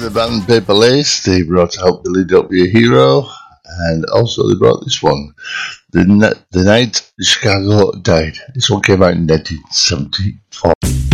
the band Paper Lace. They brought out Billy Don't Be a Hero, and also they brought this one, The Night Chicago Died. This one came out in 1974.